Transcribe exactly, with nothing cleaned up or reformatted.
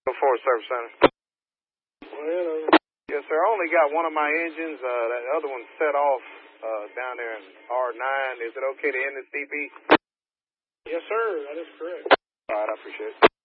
Forest Service Center. Well, yes, sir. I only got one of my engines. Uh, that other one set off uh, down there in R nine. Is it okay to end this D P? Yes, sir. That is correct. All right, I appreciate it.